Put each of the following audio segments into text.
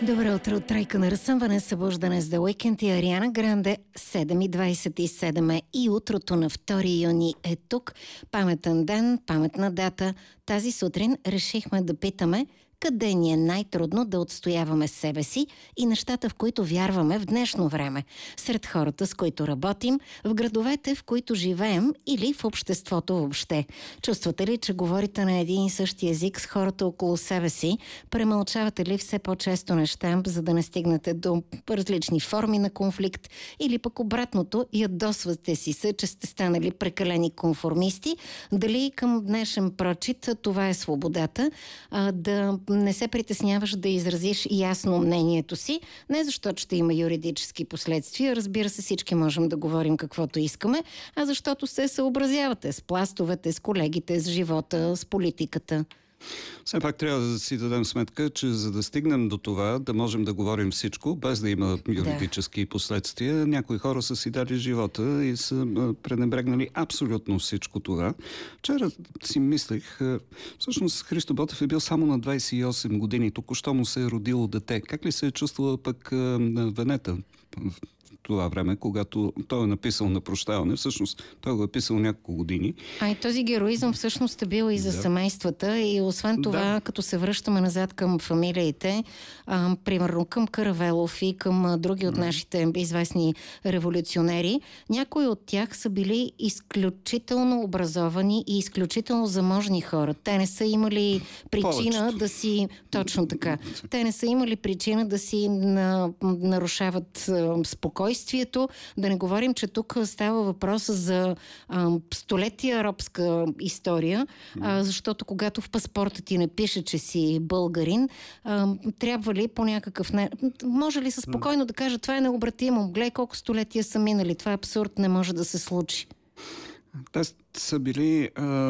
Добро утро от Тройка на разсъмване, събуждане за уикенд и Ариана Гранде. 7:27 е и утрото на 2 юни е тук. Паметен ден, паметна дата. Тази сутрин решихме да питаме къде ни е най-трудно да отстояваме себе си и нещата, в които вярваме в днешно време. Сред хората, с които работим, в градовете, в които живеем или в обществото въобще. Чувствате ли, че говорите на един и същи език с хората около себе си? Премълчавате ли все по-често неща, за да не стигнете до различни форми на конфликт? Или пък обратното, ядосвате си се, че сте станали прекалени конформисти? Дали към днешен прочит това е свободата? Да не се притесняваш да изразиш ясно мнението си, не защото ще има юридически последствия, разбира се, всички можем да говорим каквото искаме, а защото се съобразявате с пластовете, с колегите, с живота, с политиката. Все пак трябва да си дадем сметка, че за да стигнем до това, да можем да говорим всичко, без да има юридически последствия, някои хора са си дали живота и са пренебрегнали абсолютно всичко това. Вчера си мислех, всъщност Христо Ботев е бил само на 28 години, току-що му се е родило дете. Как ли се е чувствала пък Венета в това време, когато той е написал на прощаване, всъщност той го е писал няколко години. А и този героизъм всъщност е бил и за семействата и освен това, като се връщаме назад към фамилиите, примерно към Каравелов и към други от нашите известни революционери, някои от тях са били изключително образовани и изключително заможни хора. Те не са имали причина да си... Точно така. Те не са имали причина да си нарушават спокойствието. Да не говорим, че тук става въпрос за столетия робска история, защото когато в паспорта ти не пише, че си българин, трябва ли по някакъв... Може ли се спокойно да кажа, това е необратимо, гледай колко столетия са минали, това е абсурд, не може да се случи. Те са били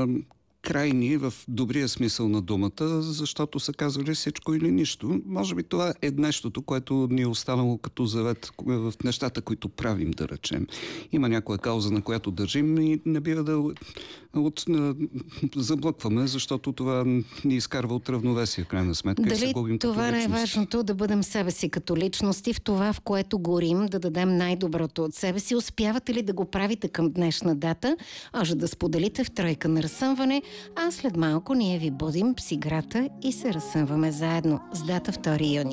крайни в добрия смисъл на думата, защото са казали всичко или нищо. Може би това е нещото, което ни е останало като завет в нещата, които правим, да речем. Има някоя кауза, на която държим и не бива да заблъкваме, защото това ни изкарва от равновесие, в крайна сметка. Дали и се губим това като е важното, да бъдем себе си като личности, в това, в което горим, да дадем най-доброто от себе си? Успявате ли да го правите към днешна дата? Може да споделите в Тройка на разсъмване, а след малко ние ви будим с играта и се разсъмваме заедно с дата 2 юни.